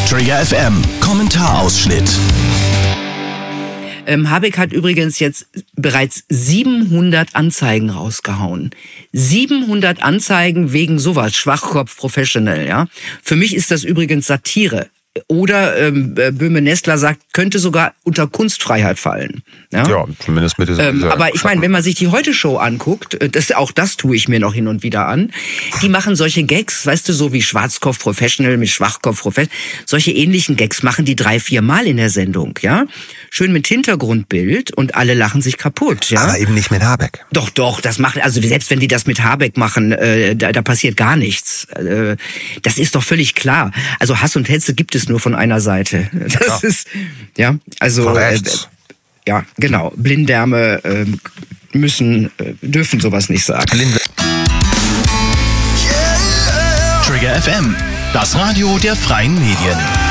Trigger FM, Kommentarausschnitt. Habeck hat übrigens jetzt bereits 700 Anzeigen rausgehauen. 700 Anzeigen wegen sowas, Schwachkopf Professional, ja. Für mich ist das übrigens Satire. Oder Böhme-Nestler sagt, könnte sogar unter Kunstfreiheit fallen. Ja, zumindest mit dieser aber ich meine, wenn man sich die Heute-Show anguckt, auch das tue ich mir noch hin und wieder an, die machen solche Gags, weißt du, so wie Schwarzkopf Professional mit Schwachkopf Professional, solche ähnlichen Gags machen die 3-4 Mal in der Sendung, ja. Schön mit Hintergrundbild und alle lachen sich kaputt, ja. Aber eben nicht mit Habeck. Doch, das machen, also selbst wenn die das mit Habeck machen, da passiert gar nichts. Das ist doch völlig klar. Also Hass und Hetze gibt es nur von einer Seite. Das ist, ja, also, ja, genau. Blinddärme dürfen sowas nicht sagen. Trigger FM, das Radio der freien Medien.